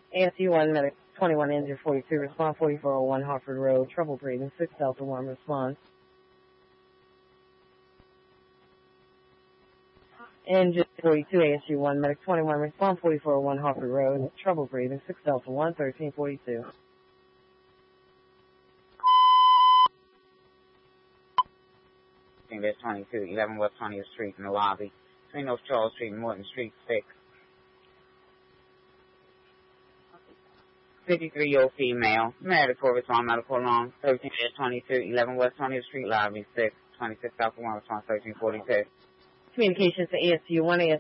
ASU 1, medic 21, injured 42, respond 4401 Hartford Road, trouble breathing, 6 Delta 1, response. Injured 42, ASU 1, medic 21, respond 4401 Hartford Road, trouble breathing, 6 Delta 1, 1342. There's 22, 11 West 20th Street in the lobby, between North Charles Street and Morton Street, 6. 53-year-old female, married to respond medical along, 13-22, 11 West 20th Street lobby, 6, 26 Alpha 1, response 1342. Communications to ASU 1, ASU